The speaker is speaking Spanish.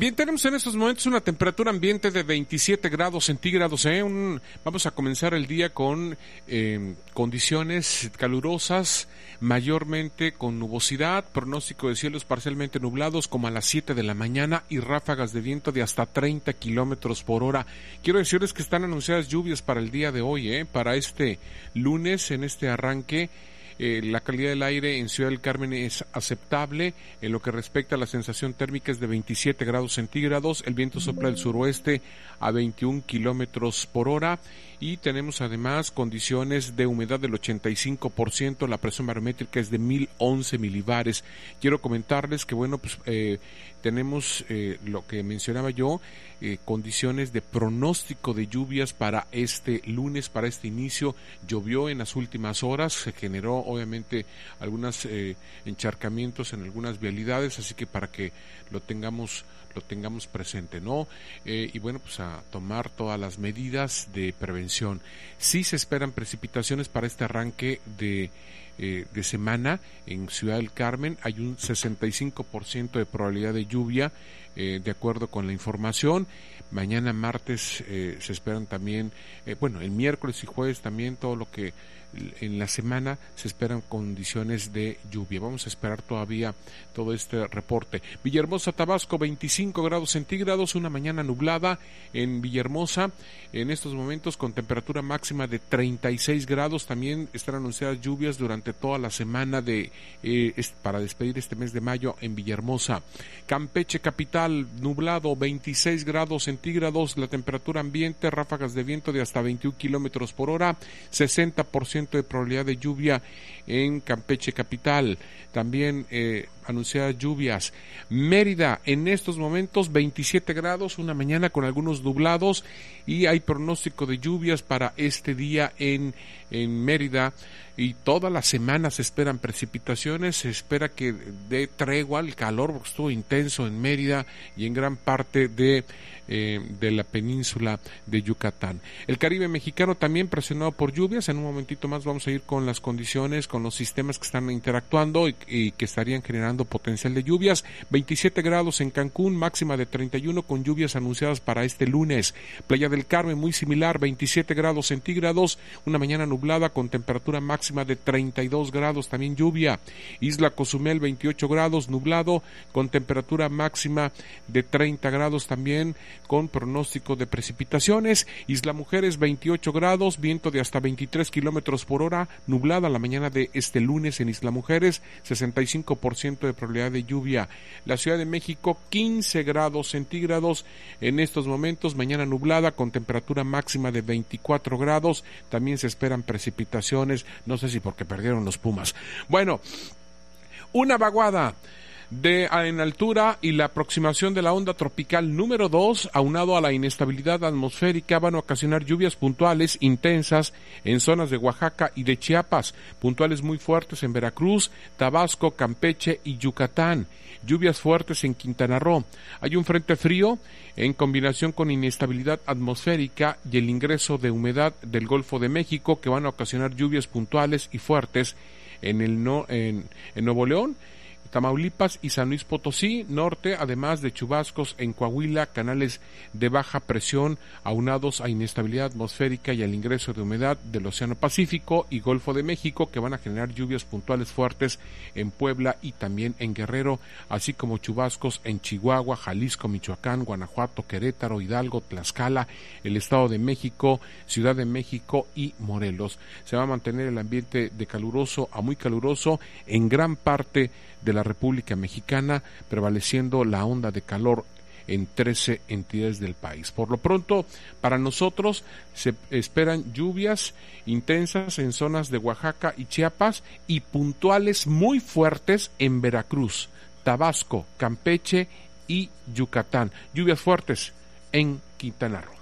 Bien, tenemos en estos momentos una temperatura ambiente de 27 grados centígrados. Vamos a comenzar el día con condiciones calurosas, mayormente con nubosidad, pronóstico de cielos parcialmente nublados como a las 7 de la mañana y ráfagas de viento de hasta 30 kilómetros por hora. Quiero decirles que están anunciadas lluvias para el día de hoy, para este lunes, en este arranque. La calidad del aire en Ciudad del Carmen es aceptable. En lo que respecta a la sensación térmica es de 27 grados centígrados. El viento sopla del suroeste a 21 kilómetros por hora. Y tenemos además condiciones de humedad del 85%. La presión barométrica es de 1011 milibares. Quiero comentarles que, tenemos lo que mencionaba yo, condiciones de pronóstico de lluvias para este lunes, para este inicio. Llovió en las últimas horas, se generó obviamente algunos encharcamientos en algunas vialidades, así que para que lo tengamos presente, ¿no? A tomar todas las medidas de prevención. Sí se esperan precipitaciones para este arranque de semana en Ciudad del Carmen. Hay un 65% de probabilidad de lluvia, de acuerdo con la información. Mañana martes se esperan también, el miércoles y jueves también, todo lo que en la semana se esperan condiciones de lluvia. Vamos a esperar todavía todo este reporte. Villahermosa, Tabasco, 25 grados centígrados, una mañana nublada en Villahermosa, en estos momentos con temperatura máxima de 36 grados. También están anunciadas lluvias durante toda la semana para despedir este mes de mayo en Villahermosa. Campeche, capital, nublado, 26 grados centígrados, la temperatura ambiente, ráfagas de viento de hasta 21 kilómetros por hora, 60% de probabilidad de lluvia en Campeche capital. También anunciadas lluvias. Mérida, en estos momentos 27 grados, una mañana con algunos nublados, y hay pronóstico de lluvias para este día en Mérida, y toda la semana se esperan precipitaciones. Se espera que dé tregua el calor, porque estuvo intenso en Mérida y en gran parte de la península de Yucatán. El Caribe mexicano también presionado por lluvias. En un momentito más vamos a ir con las condiciones, con los sistemas que están interactuando y que estarían generando potencial de lluvias. 27 grados en Cancún, máxima de 31 con lluvias anunciadas para este lunes. Playa del Carmen, muy similar, 27 grados centígrados, una mañana nublada con temperatura máxima de 32 grados, también lluvia. Isla Cozumel, 28 grados, nublado, con temperatura máxima de 30 grados también, con pronóstico de precipitaciones. Isla Mujeres, 28 grados, viento de hasta 23 kilómetros por hora, nublada la mañana de este lunes en Isla Mujeres, 65% de probabilidad de lluvia. La Ciudad de México, 15 grados centígrados en estos momentos, mañana nublada con temperatura máxima de 24 grados, también se esperan precipitaciones, no sé si porque perdieron los Pumas. Una vaguada en altura y la aproximación de la onda tropical número 2, aunado a la inestabilidad atmosférica, van a ocasionar lluvias puntuales intensas en zonas de Oaxaca y de Chiapas, puntuales muy fuertes en Veracruz, Tabasco, Campeche y Yucatán, lluvias fuertes en Quintana Roo. Hay un frente frío en combinación con inestabilidad atmosférica y el ingreso de humedad del Golfo de México, que van a ocasionar lluvias puntuales y fuertes en Nuevo León, Tamaulipas y San Luis Potosí norte, además de chubascos en Coahuila, canales de baja presión aunados a inestabilidad atmosférica y al ingreso de humedad del Océano Pacífico y Golfo de México, que van a generar lluvias puntuales fuertes en Puebla y también en Guerrero, así como chubascos en Chihuahua, Jalisco, Michoacán, Guanajuato, Querétaro, Hidalgo, Tlaxcala, el Estado de México, Ciudad de México y Morelos. Se va a mantener el ambiente de caluroso a muy caluroso en gran parte de la República Mexicana, prevaleciendo la onda de calor en 13 entidades del país. Por lo pronto, para nosotros se esperan lluvias intensas en zonas de Oaxaca y Chiapas y puntuales muy fuertes en Veracruz, Tabasco, Campeche y Yucatán. Lluvias fuertes en Quintana Roo.